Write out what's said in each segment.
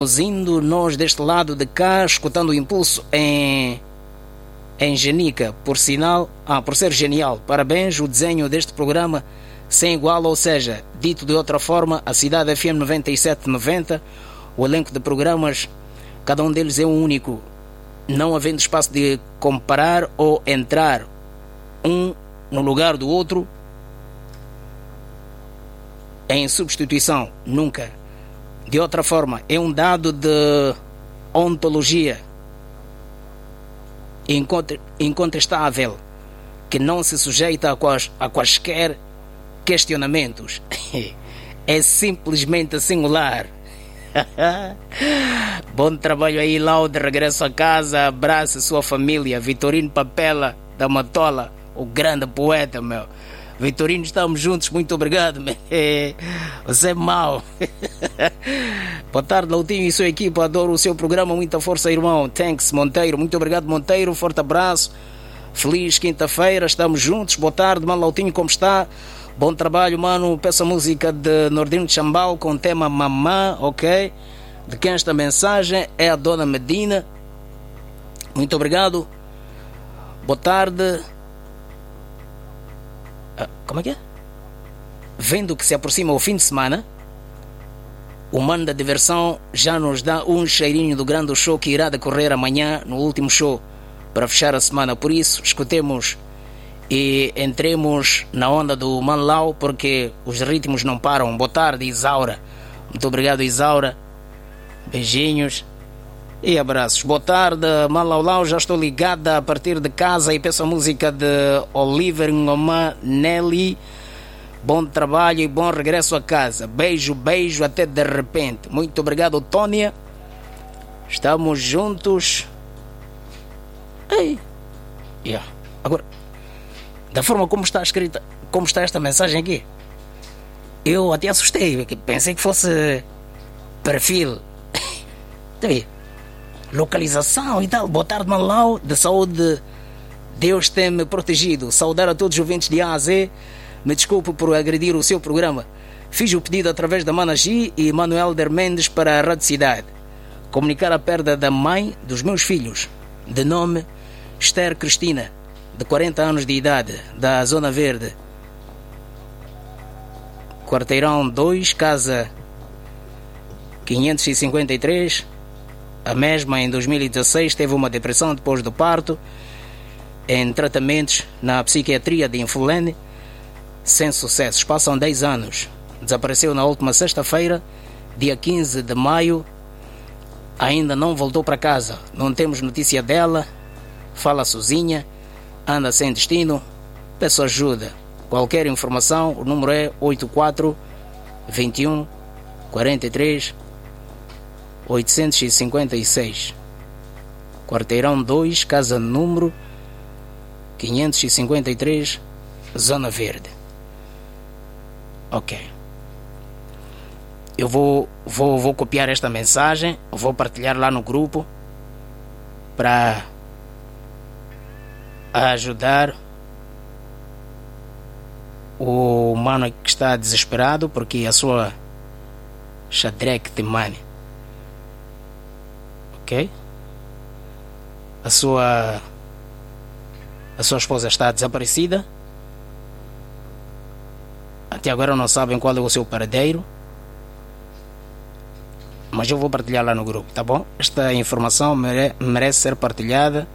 indo nós deste lado de cá, escutando o Impulso em Genica, por ser genial. Parabéns, o desenho deste programa sem igual, ou seja, dito de outra forma, a Cidade FM 9790, o elenco de programas, cada um deles é um único, não havendo espaço de comparar ou entrar um no lugar do outro em substituição, nunca. De outra forma, é um dado de ontologia incontestável que não se sujeita a quaisquer questionamentos. É simplesmente singular. Bom trabalho aí, Lau, de regresso a casa. Abraça sua família. Vitorino Papela da Matola, o grande poeta, meu. Vitorino, estamos juntos, muito obrigado, meu. Você é mau. Boa tarde, Lautinho e sua equipe, adoro o seu programa, muita força, irmão. Thanks, Monteiro, muito obrigado, Monteiro, forte abraço, feliz quinta-feira, estamos juntos. Boa tarde, mano Lautinho, como está? Bom trabalho, mano. Peço a música de Nordino de Chambal com o tema Mamã, ok? De quem esta mensagem é a Dona Medina. Muito obrigado. Boa tarde. Como é que é? Vendo que se aproxima o fim de semana, o Mano da Diversão já nos dá um cheirinho do grande show que irá decorrer amanhã, no último show, para fechar a semana. Por isso, escutemos e entremos na onda do Manlau, porque os ritmos não param. Boa tarde, Isaura. Muito obrigado, Isaura. Beijinhos e abraços. Boa tarde, Manlau. Já estou ligada a partir de casa e peço a música de Oliver Ngoma Nelly. Bom trabalho e bom regresso a casa. Beijo, beijo, até de repente. Muito obrigado, Tônia. Estamos juntos. Ei. Yeah. Agora, da forma como está escrita, como está esta mensagem aqui, eu até assustei, pensei que fosse perfil. Está vendo? Localização e tal. Boa tarde, Malau, de saúde, Deus tem-me protegido. Saudar a todos os ouvintes de A a Z. Me desculpe por agredir o seu programa. Fiz o pedido através da Managi e Manuel Der Mendes para a Rádio Cidade. Comunicar a perda da mãe dos meus filhos, de nome Esther Cristina, de 40 anos de idade, da Zona Verde, Quarteirão 2, casa 553. A mesma, em 2016, teve uma depressão depois do parto, em tratamentos na psiquiatria de Infulene, sem sucessos. Passam 10 anos. Desapareceu na última sexta-feira, dia 15 de maio. Ainda não voltou para casa. Não temos notícia dela. Fala sozinha. Anda sem destino. Peço ajuda. Qualquer informação, o número é 84 21 43 856. Quarteirão 2, casa número 553, Zona Verde. Ok. Eu vou copiar esta mensagem, vou partilhar lá no grupo para ajudar o mano que está desesperado porque a sua Shadrach de Mane. Ok? A sua esposa está desaparecida. Até agora não sabem qual é o seu paradeiro. Mas eu vou partilhar lá no grupo, tá bom? Esta informação merece ser partilhada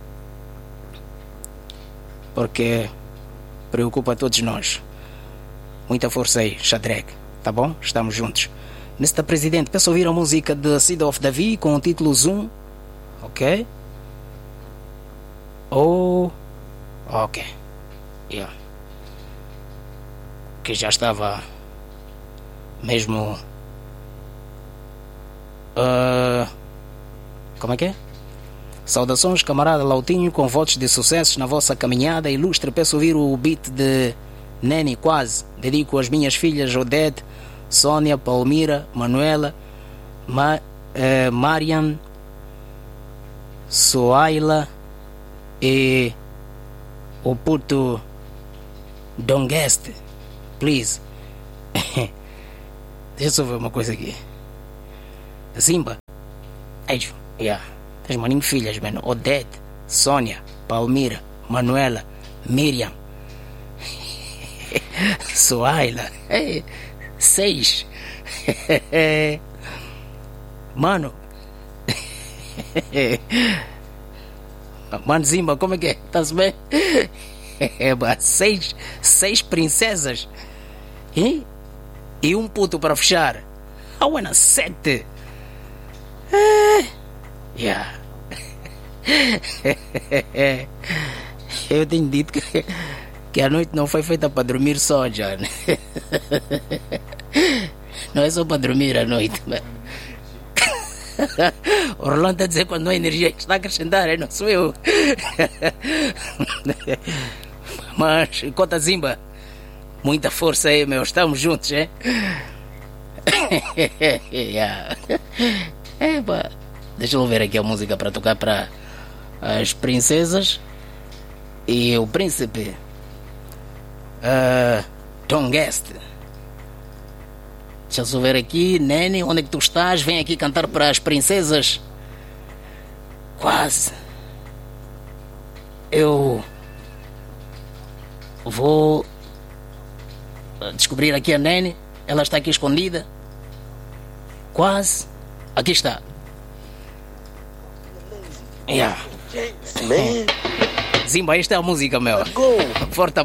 porque preocupa a todos nós. Muita força aí, Shadrach, tá bom? Estamos juntos. Mr. Presidente, peço ouvir a música de Seed of Davi com o título Zoom. Ok? Oh, ok. Yeah. Que já estava mesmo. Como é que é? Saudações, camarada Lautinho, com votos de sucesso na vossa caminhada ilustre. Peço ouvir o beat de Neni Quase. Dedico às minhas filhas Odete, Sônia, Palmira, Manuela, Marian, Soaila e o puto Dongeste. Please. Deixa eu só ver uma coisa aqui. Zimba. Yeah. Tens maninho filhas, mano. Odete, Sônia, Palmira, Manuela, Miriam, Suaila. 6. Mano. Mano Zimba, como é que é? Tá-se bem? 6 princesas. E um puto para fechar. I wanna 7. Yeah. Eu tenho dito que a noite não foi feita para dormir só, John. Não é só para dormir a noite, mano. O Rolando está a dizer quando a energia está a acrescentar, não sou eu. Mas, Cota Zimba, muita força aí, meu. Estamos juntos, é? Yeah. Deixa eu ver aqui a música para tocar para as princesas e o príncipe. Tom Guest. Deixa eu ver aqui. Nene, onde é que tu estás? Vem aqui cantar para as princesas. Quase. Eu vou descobrir aqui a Nene. Ela está aqui escondida. Quase. Aqui está. Yeah. Zimba, esta é a música, meu. Forte